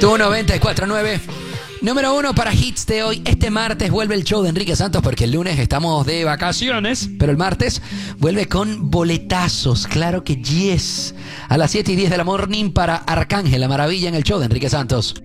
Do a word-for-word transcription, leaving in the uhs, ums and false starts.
Tu noventa y cuatro punto nueve. Número uno para hits de hoy. Este martes vuelve el show de Enrique Santos porque el lunes estamos de vacaciones, pero el martes vuelve con boletazos. Claro que yes. A las siete y diez de la morning para Arcángel, la maravilla en el show de Enrique Santos.